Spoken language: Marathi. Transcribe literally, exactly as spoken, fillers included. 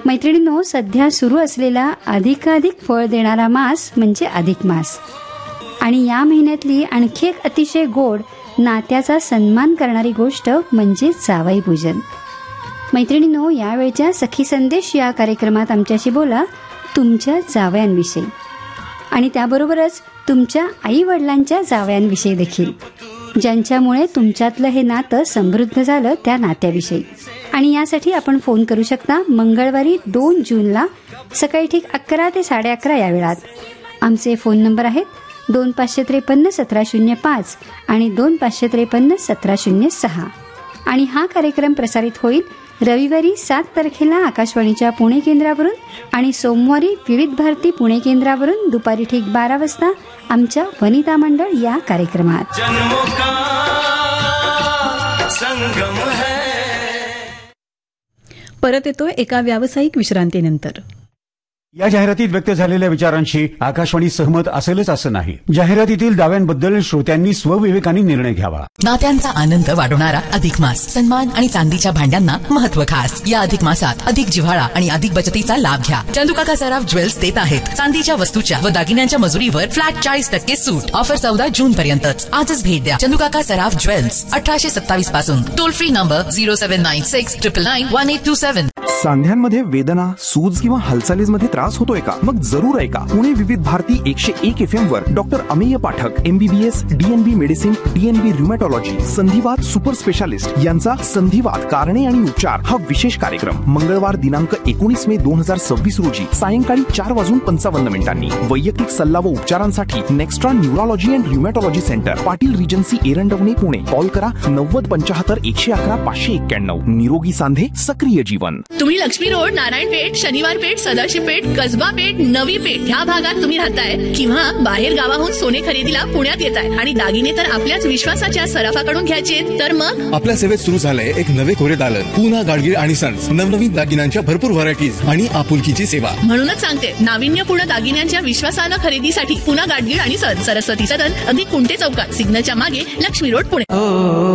मैत्रिणींनो, सध्या सुरू असलेला अधिकाधिक फळ देणारा मास म्हणजे अधिक मास. आणि या महिन्यातली आणखी एक अतिशय गोड नात्याचा सन्मान करणारी गोष्ट म्हणजे जावई पूजन. मैत्रिणींनो, यावेळच्या सखी संदेश या कार्यक्रमात आमच्याशी बोला तुमच्या जावयांविषयी आणि त्याबरोबरच तुमच्या आई वडिलांच्या जावयांविषयी देखील, ज्यांच्यामुळे तुमच्यातलं हे नातं समृद्ध झालं त्या नात्याविषयी. आणि यासाठी आपण फोन करू शकता मंगळवारी दोन जूनला सकाळी ठीक अकरा ते साडे अकरा या वेळात. आमचे फोन नंबर आहेत दोन पाचशे त्रेपन्न सतरा शून्य पाच आणि दोन पाचशे त्रेपन्न सतरा शून्य सहा. आणि हा कार्यक्रम प्रसारित होईल रविवारी सात तारखेला आकाशवाणीच्या पुणे केंद्रावरून आणि सोमवारी विविध भारती पुणे केंद्रावरून दुपारी ठीक बारा वाजता आमच्या वनिता मंडळ या कार्यक्रमात. परत येतोय एका व्यावसायिक विश्रांतीनंतर. या जाहिरातीत व्यक्त झालेल्या विचारांशी आकाशवाणी सहमत असेलच असं नाही. जाहिरातीतील दाव्यांबद्दल श्रोत्यांनी स्वविवेकाने निर्णय घ्यावा. नात्यांचा आनंद वाढवणारा अधिक मास, सन्मान आणि चांदीच्या भांड्यांना महत्व खास. या अधिक मासात अधिक जिव्हाळा आणि अधिक बचतीचा लाभ घ्या. चंदुकाका सराफ ज्वेल्स देत आहेत चांदीच्या वस्तूच्या व दागिन्यांच्या मजुरीवर फ्लॅट चाळीस टक्के सूट. ऑफर चौदा जून पर्यंतच. आजच भेट द्या चंदुकाका सराफ ज्वेल्स, अठराशे सत्तावीस पासून. Toll free number zero seven nine six triple nine one eight to seven. सांध्यांमध्ये वेदना, सूज किंवा हालचालीमध्ये त्रास होतोय का? मग जरूर ऐका पुणे विविध भारती एकशे एक एफ एम वर doctor Amey Pathak, MBBS, DNB medicine, DNB र्युमॅटॉलॉजी, संधिवात super specialist यांचा संधिवात कारणे आणि उपचार हा विशेष कार्यक्रम मंगळवार दिनांक एकोणीस मे दोन हजार सव्वीस रोजी सायंकाळी चार वाजून पंचावन्न मिनिटांनी. वैयक्तिक सल्ला व उपचारांसाठी नेक्स्ट्रॉन neurology and र्युमॅटॉलॉजी centre, Patil regency, Erandwane, Pune. Call करा नव्वद पंचाहत्तर एकशे अकरा पाचशे एक्क्याण्णव. निरोगी सांधे, सक्रिय जीवन. तुम्ही लक्ष्मी रोड, नारायण पेठ, शनिवार पेठ, सदाशिव पेठ, कसबा पेठ, नवी पेठ ह्या भागात तुम्ही राहताय किंवा बाहेर गावाहून सोने खरेदीला पुण्यात येताय आणि दागिने तर आपल्याच विश्वासाच्या सराफाकडून घ्यायचे, तर मग आपल्या सेवेत सुरू झालंय एक नवे कोरे दालन, पूना गाडगीळ आणि सन्स. नवनवीन दागिन्यांच्या भरपूर व्हरायटीज आणि आपुलकीची सेवा. म्हणूनच सांगते, नाविन्यपूर्ण दागिन्यांच्या विश्वासानं खरेदीसाठी पुना गाडगीळ आणि सन्स, सरस्वती सदन, अगदी कुंटे चौकात, सिग्नलच्या मागे, लक्ष्मी रोड, पुणे.